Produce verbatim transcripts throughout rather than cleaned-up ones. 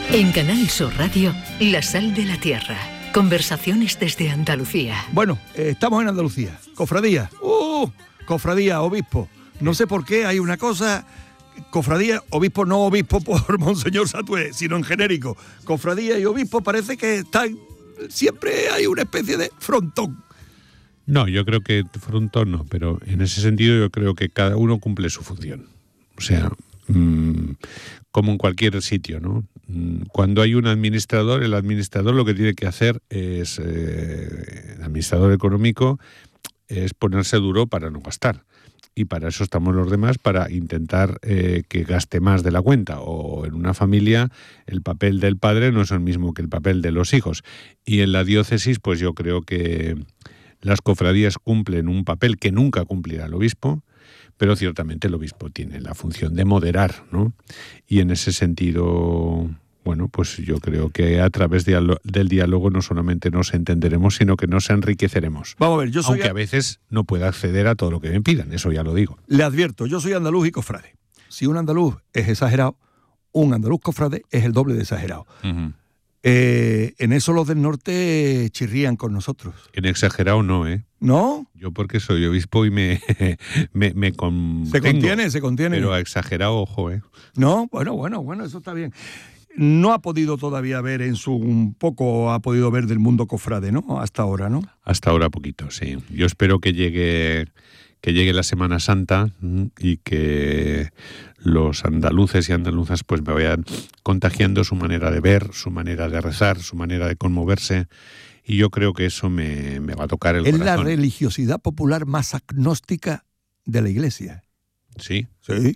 En Canal Sur Radio, La Sal de la Tierra. Conversaciones desde Andalucía. Bueno, eh, estamos en Andalucía. Cofradía. ¡Uh! Cofradía, obispo. No sé por qué hay una cosa... Cofradía, obispo, no obispo por Monseñor Satué, sino en genérico. Cofradía y obispo parece que están... Siempre hay una especie de frontón. No, yo creo que frontón no, pero en ese sentido yo creo que cada uno cumple su función. O sea, mmm, como en cualquier sitio, ¿no? Cuando hay un administrador, el administrador lo que tiene que hacer es, eh, el administrador económico, es ponerse duro para no gastar. Y para eso estamos los demás, para intentar eh, que gaste más de la cuenta. O en una familia el papel del padre no es el mismo que el papel de los hijos. Y en la diócesis, pues yo creo que las cofradías cumplen un papel que nunca cumplirá el obispo, pero ciertamente el obispo tiene la función de moderar, ¿no? Y en ese sentido, bueno, pues yo creo que a través de, del diálogo no solamente nos entenderemos, sino que nos enriqueceremos. Vamos a ver, yo soy... Aunque a veces no pueda acceder a todo lo que me pidan, eso ya lo digo. Le advierto, yo soy andaluz y cofrade. Si un andaluz es exagerado, un andaluz cofrade es el doble de exagerado. Uh-huh. Eh, en eso los del norte chirrían con nosotros. En exagerado no, ¿eh? ¿No? Yo porque soy obispo y me, me, me contengo. Se contiene, se contiene. Pero a exagerado, ojo, ¿eh? No, bueno, bueno, bueno, eso está bien. No ha podido todavía ver en su... Un poco ha podido ver del mundo cofrade, ¿no? Hasta ahora, ¿no? Hasta ahora poquito, sí. Yo espero que llegue... que llegue la Semana Santa y que los andaluces y andaluzas pues me vayan contagiando su manera de ver, su manera de rezar, su manera de conmoverse, y yo creo que eso me, me va a tocar el es corazón. Es la religiosidad popular más agnóstica de la Iglesia. ¿Sí? Sí.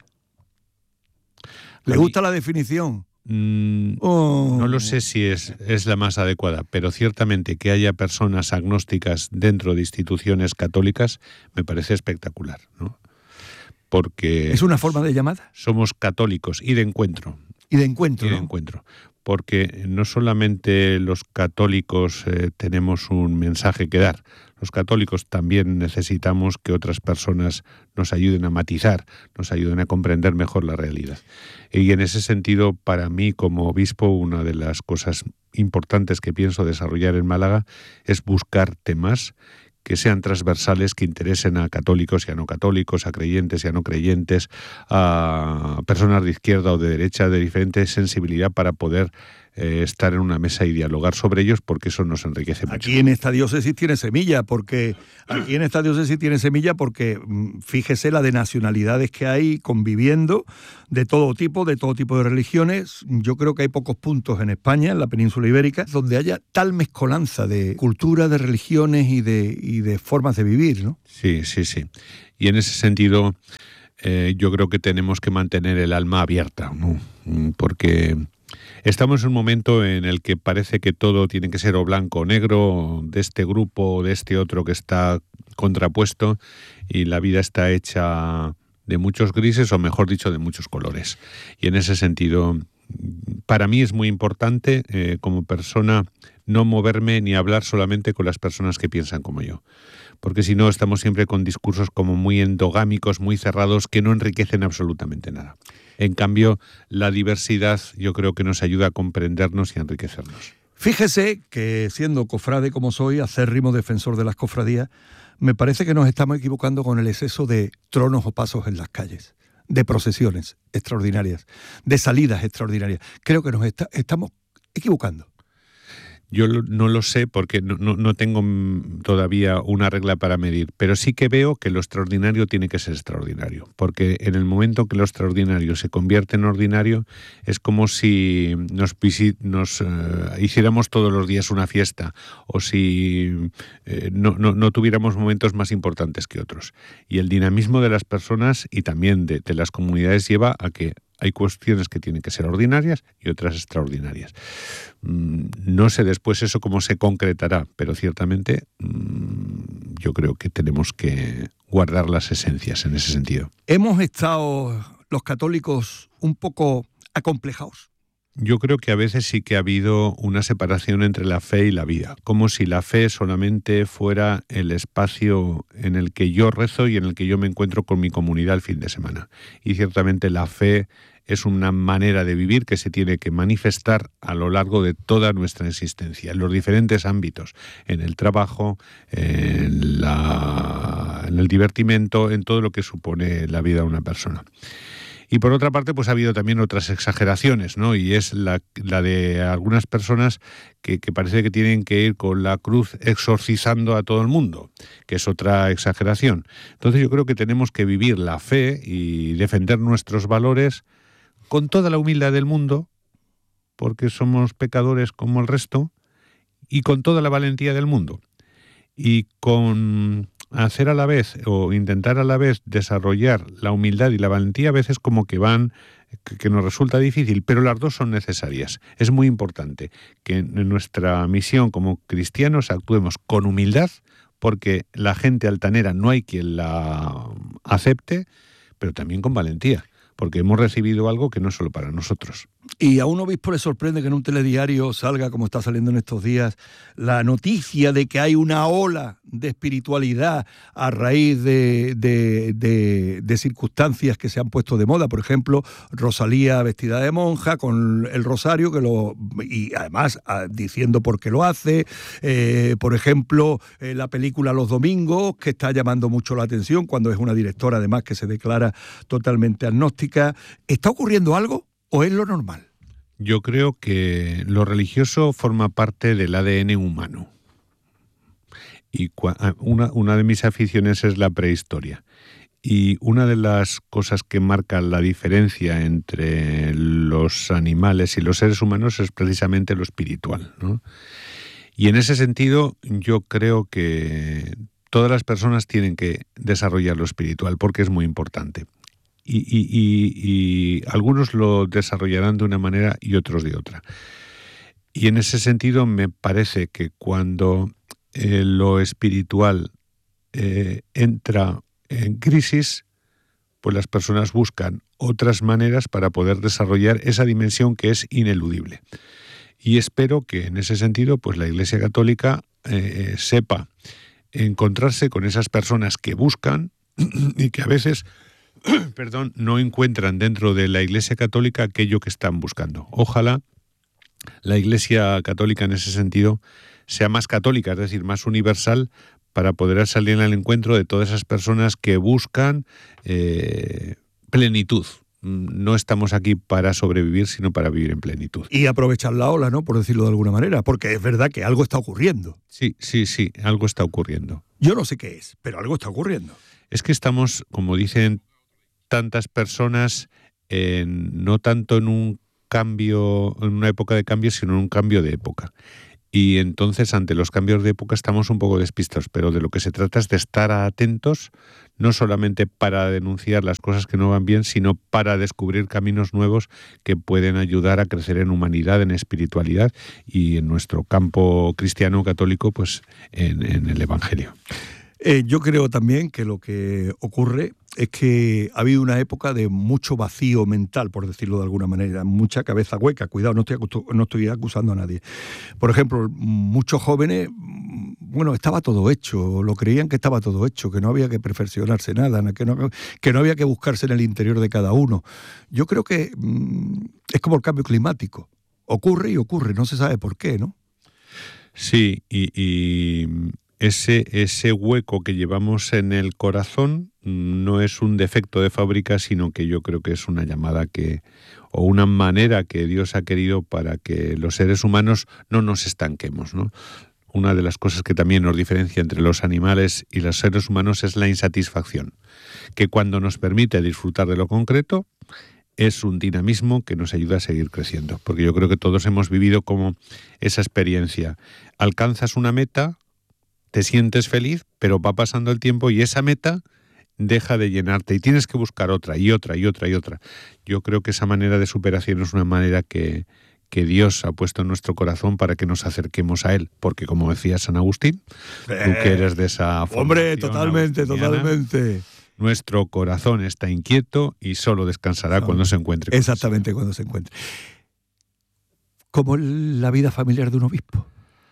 ¿Le gusta la definición? Mm, oh. No lo sé si es, es la más adecuada, pero ciertamente que haya personas agnósticas dentro de instituciones católicas me parece espectacular, ¿no? Porque ¿es una forma de llamada? Somos católicos y de encuentro. Y de encuentro, Y de ¿no? encuentro. Porque no solamente los católicos eh, tenemos un mensaje que dar, los católicos también necesitamos que otras personas nos ayuden a matizar, nos ayuden a comprender mejor la realidad. Y en ese sentido, para mí como obispo, una de las cosas importantes que pienso desarrollar en Málaga es buscar temas que sean transversales, que interesen a católicos y a no católicos, a creyentes y a no creyentes, a personas de izquierda o de derecha, de diferente sensibilidad, para poder eh, estar en una mesa y dialogar sobre ellos, porque eso nos enriquece mucho. Aquí en esta diócesis tiene semilla, porque aquí en esta diócesis tiene semilla porque fíjese la de nacionalidades que hay conviviendo, de todo tipo, de todo tipo de religiones. Yo creo que hay pocos puntos en España, en la península ibérica, donde haya tal mezcolanza de cultura, de religiones y de, y de formas de vivir, ¿no? Sí, sí, sí. Y en ese sentido, eh, yo creo que tenemos que mantener el alma abierta, ¿no? Porque estamos en un momento en el que parece que todo tiene que ser o blanco o negro, de este grupo o de este otro que está contrapuesto, y la vida está hecha de muchos grises, o mejor dicho, de muchos colores. Y en ese sentido, para mí es muy importante, eh, como persona, no moverme ni hablar solamente con las personas que piensan como yo. Porque si no, estamos siempre con discursos como muy endogámicos, muy cerrados, que no enriquecen absolutamente nada. En cambio, la diversidad yo creo que nos ayuda a comprendernos y a enriquecernos. Fíjese que, siendo cofrade como soy, acérrimo defensor de las cofradías, me parece que nos estamos equivocando con el exceso de tronos o pasos en las calles, de procesiones extraordinarias, de salidas extraordinarias. Creo que nos está, estamos equivocando. Yo no lo sé porque no, no, no tengo todavía una regla para medir, pero sí que veo que lo extraordinario tiene que ser extraordinario, porque en el momento que lo extraordinario se convierte en ordinario, es como si nos, nos uh, hiciéramos todos los días una fiesta, o si eh, no, no, no tuviéramos momentos más importantes que otros. Y el dinamismo de las personas y también de, de las comunidades lleva a que hay cuestiones que tienen que ser ordinarias y otras extraordinarias. No sé después eso cómo se concretará, pero ciertamente yo creo que tenemos que guardar las esencias en ese sentido. ¿Hemos estado los católicos un poco acomplejados? Yo creo que a veces sí que ha habido una separación entre la fe y la vida, como si la fe solamente fuera el espacio en el que yo rezo y en el que yo me encuentro con mi comunidad el fin de semana. Y ciertamente la fe es una manera de vivir que se tiene que manifestar a lo largo de toda nuestra existencia, en los diferentes ámbitos, en el trabajo, en, la, en el divertimento, en todo lo que supone la vida de una persona. Y por otra parte, pues ha habido también otras exageraciones, ¿no? Y es la, la de algunas personas que, que parece que tienen que ir con la cruz exorcizando a todo el mundo, que es otra exageración. Entonces yo creo que tenemos que vivir la fe y defender nuestros valores con toda la humildad del mundo, porque somos pecadores como el resto, y con toda la valentía del mundo. Y con hacer a la vez, o intentar a la vez desarrollar la humildad y la valentía, a veces como que van, que, que nos resulta difícil, pero las dos son necesarias. Es muy importante que en nuestra misión como cristianos actuemos con humildad, porque la gente altanera no hay quien la acepte, pero también con valentía, porque hemos recibido algo que no es solo para nosotros. Y a un obispo le sorprende que en un telediario salga, como está saliendo en estos días, la noticia de que hay una ola de espiritualidad a raíz de, de, de, de circunstancias que se han puesto de moda. Por ejemplo, Rosalía vestida de monja con el rosario, que lo y además diciendo por qué lo hace. Eh, por ejemplo, eh, la película Los Domingos, que está llamando mucho la atención cuando es una directora, además, que se declara totalmente agnóstica. ¿Está ocurriendo algo o es lo normal? Yo creo que lo religioso forma parte del A D N humano. Y una, una de mis aficiones es la prehistoria. Y una de las cosas que marcan la diferencia entre los animales y los seres humanos es precisamente lo espiritual, ¿no? Y en ese sentido yo creo que todas las personas tienen que desarrollar lo espiritual porque es muy importante. Y, y, y, y algunos lo desarrollarán de una manera y otros de otra. Y en ese sentido me parece que cuando eh, lo espiritual eh, entra en crisis, pues las personas buscan otras maneras para poder desarrollar esa dimensión que es ineludible. Y espero que en ese sentido pues la Iglesia Católica eh, sepa encontrarse con esas personas que buscan y que a veces perdón, no encuentran dentro de la Iglesia Católica aquello que están buscando. Ojalá la Iglesia Católica en ese sentido sea más católica, es decir, más universal, para poder salir al encuentro de todas esas personas que buscan eh, plenitud. No estamos aquí para sobrevivir, sino para vivir en plenitud. Y aprovechar la ola, ¿no? Por decirlo de alguna manera, porque es verdad que algo está ocurriendo. Sí, sí, sí, algo está ocurriendo. Yo no sé qué es, pero algo está ocurriendo. Es que estamos, como dicen tantas personas, eh, no tanto en un cambio, en una época de cambio, sino en un cambio de época. Y entonces, ante los cambios de época, estamos un poco despistados, pero de lo que se trata es de estar atentos, no solamente para denunciar las cosas que no van bien, sino para descubrir caminos nuevos que pueden ayudar a crecer en humanidad, en espiritualidad y en nuestro campo cristiano católico, pues en, en el Evangelio. Eh, yo creo también que lo que ocurre es que ha habido una época de mucho vacío mental, por decirlo de alguna manera, mucha cabeza hueca. Cuidado, no estoy, no estoy acusando a nadie. Por ejemplo, muchos jóvenes, bueno, estaba todo hecho, lo creían que estaba todo hecho, que no había que perfeccionarse nada, que no, que no había que buscarse en el interior de cada uno. Yo creo que mmm, es como el cambio climático. Ocurre y ocurre, no se sabe por qué, ¿no? Sí, y... y... Ese, ese hueco que llevamos en el corazón no es un defecto de fábrica, sino que yo creo que es una llamada que, o una manera que Dios ha querido para que los seres humanos no nos estanquemos, ¿no? Una de las cosas que también nos diferencia entre los animales y los seres humanos es la insatisfacción, que cuando nos permite disfrutar de lo concreto, es un dinamismo que nos ayuda a seguir creciendo, porque yo creo que todos hemos vivido como esa experiencia. Alcanzas una meta, te sientes feliz, pero va pasando el tiempo y esa meta deja de llenarte y tienes que buscar otra y otra y otra y otra. Yo creo que esa manera de superación es una manera que, que Dios ha puesto en nuestro corazón para que nos acerquemos a Él, porque como decía San Agustín, eh, tú que eres de esa formación, hombre, totalmente, totalmente. Nuestro corazón está inquieto y solo descansará no, cuando se encuentre. Exactamente, cuando se encuentre. ¿Cómo es la vida familiar de un obispo?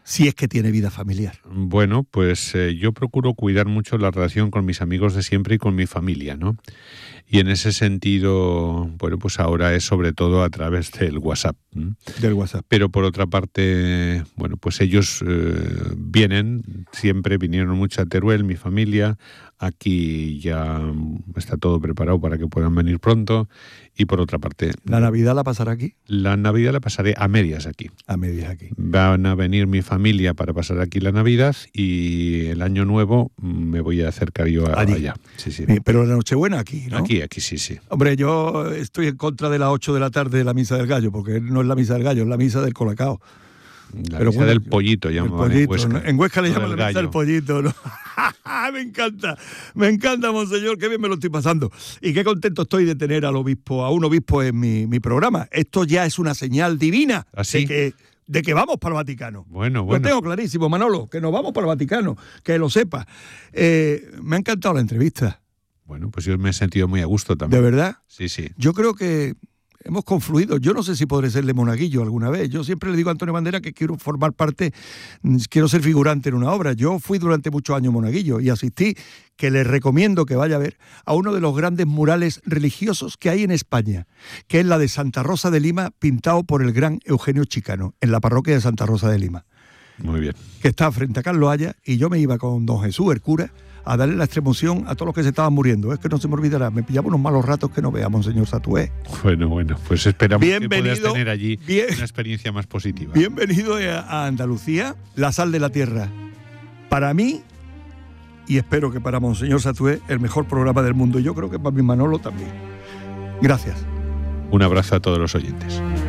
si es que tiene vida familiar. Bueno, pues eh, yo procuro cuidar mucho la relación con mis amigos de siempre y con mi familia, ¿no? Y en ese sentido, bueno, pues ahora es sobre todo a través del WhatsApp. ¿m? Del WhatsApp. Pero por otra parte, bueno, pues ellos eh, vienen, siempre vinieron mucho a Teruel, mi familia. Aquí ya está todo preparado para que puedan venir pronto. Y por otra parte... ¿La Navidad la pasará aquí? La Navidad la pasaré a medias aquí. A medias aquí. Van a venir mi familia para pasar aquí la Navidad y el Año Nuevo me voy a acercar yo a, Allí. allá. Sí, sí. Pero la Nochebuena aquí, ¿no? Aquí, aquí sí, sí. Hombre, yo estoy en contra de las ocho de la tarde de la Misa del Gallo, porque no es la Misa del Gallo, es la Misa del Colacao. La Pero misa bueno, del pollito, el llaman pollito, en Huesca. ¿no? En Huesca le No llaman del la misa del gallo. pollito, ¿no? Me encanta, me encanta, monseñor, qué bien me lo estoy pasando. Y qué contento estoy de tener al obispo, a un obispo en mi, mi programa. Esto ya es una señal divina ¿Ah, sí? de que de que vamos para el Vaticano. Bueno, bueno. Lo tengo clarísimo, Manolo, que nos vamos para el Vaticano, que lo sepa. Eh, me ha encantado la entrevista. Bueno, pues yo me he sentido muy a gusto también. ¿De verdad? Sí, sí. Yo creo que hemos confluido. Yo no sé si podré serle monaguillo alguna vez. Yo siempre le digo a Antonio Bandera que quiero formar parte, quiero ser figurante en una obra. Yo fui durante muchos años monaguillo y asistí, que les recomiendo que vaya a ver, a uno de los grandes murales religiosos que hay en España, que es la de Santa Rosa de Lima, pintado por el gran Eugenio Chicano, en la parroquia de Santa Rosa de Lima, Muy bien. que está frente a Carlos Haya, y yo me iba con don Jesús, el cura, a darle la extremoción a todos los que se estaban muriendo. Es que no se me olvidará, me pillaba unos malos ratos que no veamos, señor Satué. Bueno, bueno, pues esperamos Bienvenido, que puedas tener allí bien, una experiencia más positiva. Bienvenido a Andalucía, la sal de la tierra. Para mí, y espero que para monseñor Satué, el mejor programa del mundo. Yo creo que para mi Manolo también. Gracias. Un abrazo a todos los oyentes.